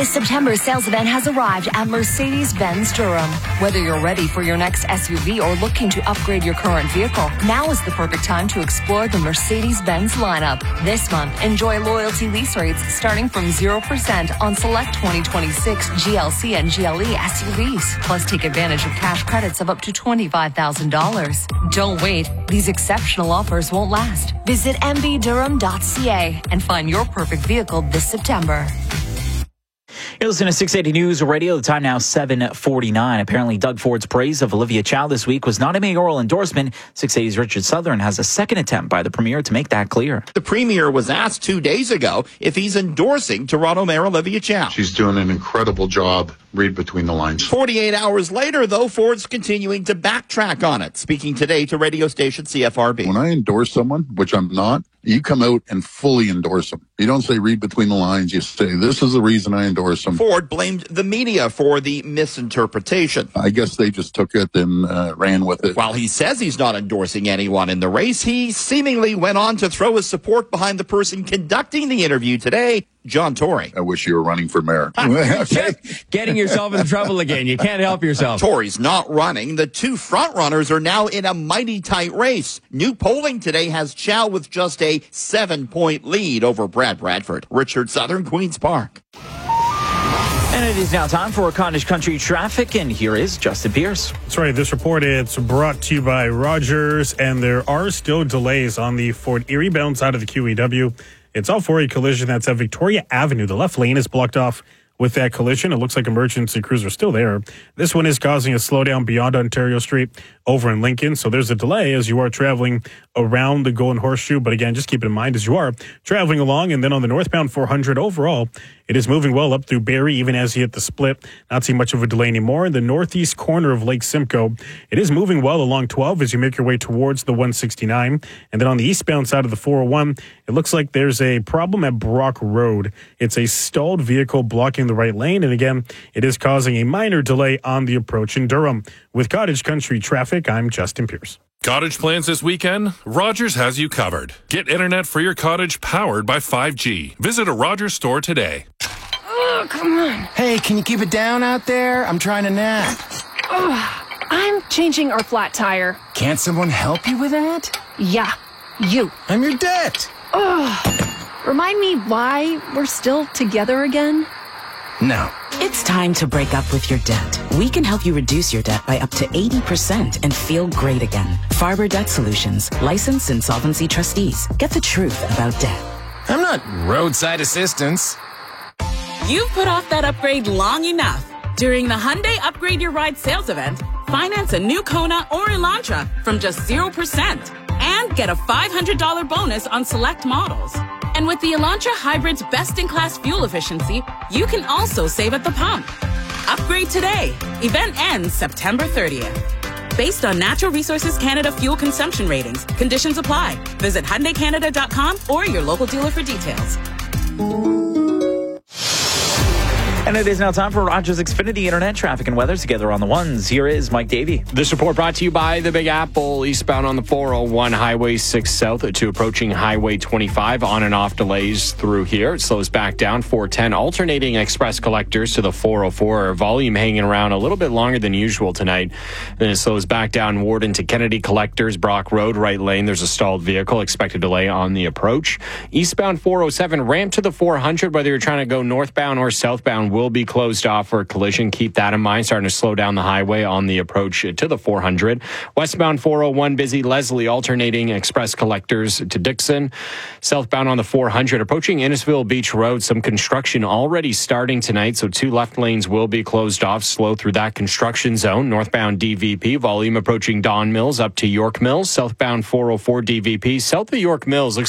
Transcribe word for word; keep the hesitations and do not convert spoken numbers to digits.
This September sales event has arrived at Mercedes-Benz Durham. Whether you're ready for your next S U V or looking to upgrade your current vehicle, now is the perfect time to explore the Mercedes-Benz lineup. This month, enjoy loyalty lease rates starting from zero percent on select twenty twenty-six G L C and G L E S U Vs. Plus, take advantage of cash credits of up to twenty-five thousand dollars. Don't wait. These exceptional offers won't last. Visit m b durham dot c a and find your perfect vehicle this September. You're listening to six eighty News Radio. The time now seven forty-nine. Apparently, Doug Ford's praise of Olivia Chow this week was not a mayoral endorsement. six eighty's Richard Southern has a second attempt by the premier to make that clear. The premier was asked two days ago if he's endorsing Toronto Mayor Olivia Chow. She's doing an incredible job. Read between the lines. forty-eight hours later, though, Ford's continuing to backtrack on it, speaking today to radio station C F R B. When I endorse someone, which I'm not, you come out and fully endorse them. You don't say read between the lines. You say, this is the reason I endorse them. Ford blamed the media for the misinterpretation. I guess they just took it and uh, ran with it. While he says he's not endorsing anyone in the race, he seemingly went on to throw his support behind the person conducting the interview today, John Tory. I wish you were running for mayor. Getting yourself in trouble again. You can't help yourself. Tory's not running. The two frontrunners are now in a mighty tight race. New polling today has Chow with just a seven-point lead over Brad Bradford. Richard Southern, Queen's Park. And it is now time for Cottage Country Traffic, and here is Justin Pierce. That's right. This report is brought to you by Rogers, and there are still delays on the Fort Erie bound side of the Q E W. It's all for a collision that's at Victoria Avenue. The left lane is blocked off with that collision. It looks like emergency crews are still there. This one is causing a slowdown beyond Ontario Street over in Lincoln. So there's a delay as you are traveling around the Golden Horseshoe. But again, just keep in mind as you are traveling along. And then on the northbound four hundred overall, it is moving well up through Barrie, even as you hit the split. Not seeing much of a delay anymore. In the northeast corner of Lake Simcoe, it is moving well along twelve as you make your way towards the one sixty-nine. And then on the eastbound side of the four oh one, it looks like there's a problem at Brock Road. It's a stalled vehicle blocking the right lane. And again, it is causing a minor delay on the approach in Durham. With Cottage Country Traffic, I'm Justin Pierce. Cottage plans this weekend? Rogers has you covered. Get internet for your cottage powered by five G. Visit a Rogers store today. Oh, come on. Hey, can you keep it down out there? I'm trying to nap. Oh, I'm changing our flat tire. Can't someone help you with that? Yeah, you. I'm your debt. Oh, remind me why we're still together again? No. It's time to break up with your debt. We can help you reduce your debt by up to eighty percent and feel great again. Farber Debt Solutions, licensed insolvency trustees. Get the truth about debt. I'm not roadside assistance. You've put off that upgrade long enough. During the Hyundai Upgrade Your Ride sales event, finance a new Kona or Elantra from just zero percent and get a five hundred dollars bonus on select models. And with the Elantra Hybrid's best-in-class fuel efficiency, you can also save at the pump. Upgrade today. Event ends September thirtieth. Based on Natural Resources Canada fuel consumption ratings, conditions apply. Visit Hyundai Canada dot com or your local dealer for details. And it is now time for Rogers Xfinity Internet Traffic and Weather together on the ones. Here is Mike Davey. This report brought to you by the Big Apple. Eastbound on the four oh one, Highway six South to approaching Highway twenty-five. On and off delays through here. It slows back down. four ten alternating express collectors to the four oh four. Volume hanging around a little bit longer than usual tonight. Then it slows back down Warden to Kennedy collectors. Brock Road, right lane. There's a stalled vehicle. Expected delay on the approach. Eastbound four oh seven, ramp to the four hundred. Whether you're trying to go northbound or southbound, will be closed off for a collision. Keep that in mind. Starting to slow down the highway on the approach to the four hundred. Westbound four oh one, busy Leslie, alternating express collectors to Dixon. Southbound on the four hundred, approaching Innisfil Beach Road. Some construction already starting tonight, so two left lanes will be closed off. Slow through that construction zone. Northbound D V P, volume approaching Don Mills up to York Mills. Southbound four oh four D V P, south of York Mills. Looks